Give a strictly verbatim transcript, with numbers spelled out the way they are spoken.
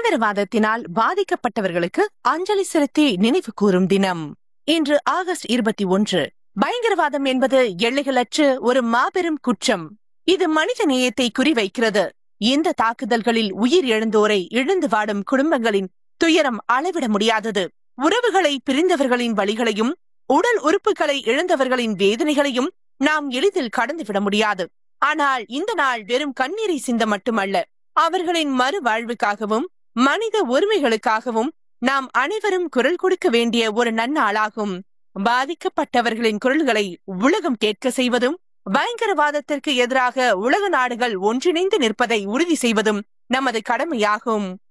பயங்கரவாதத்தினால் பாதிக்கப்பட்டவர்களுக்கு அஞ்சலி செலுத்தி நினைவு கூறும் தினம் இன்று ஆகஸ்ட் இருபத்தி ஒன்று. பயங்கரவாதம் என்பது எல்லைகளற்ற ஒரு மாபெரும் குற்றம். இது மனித நேயத்தை குறிவைக்கிறது. இந்த தாக்குதல்களில் உயிர் இழந்தோரை இழந்து வாடும் குடும்பங்களின் துயரம் அளவிட முடியாதது. உறவுகளை பிரிந்தவர்களின் வலிகளையும் உடல் உறுப்புகளை இழந்தவர்களின் வேதனைகளையும் நாம் எளிதில் கடந்துவிட முடியாது. ஆனால் இந்த நாள் வெறும் கண்ணீரை சிந்த மட்டுமல்ல, அவர்களின் மறுவாழ்வுக்காகவும் மனித உரிமைகளுக்காகவும் நாம் அனைவரும் குரல் கொடுக்க வேண்டிய ஒரு நன்னாளாகும். பாதிக்கப்பட்டவர்களின் குரல்களை உலகம் கேட்க செய்வதும், பயங்கரவாதத்திற்கு எதிராக உலக நாடுகள் ஒன்றிணைந்து நிற்பதை உறுதி செய்வதும் நமது கடமையாகும்.